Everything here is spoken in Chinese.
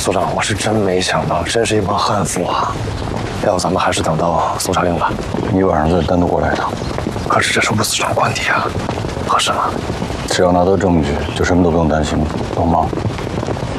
所长，我是真没想到，真是一帮悍妇啊！要不咱们还是等到搜查令吧。 你晚上再单独过来一趟。 可是这是5死伤官邸啊，合适吗？ 只要拿到证据，就什么都不用担心了，懂吗？